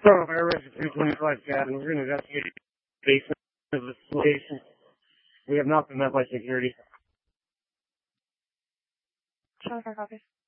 From Airbus 225 Captain, we're going to investigate the basement of this location. We have not been met by security. Charlie 4 copies.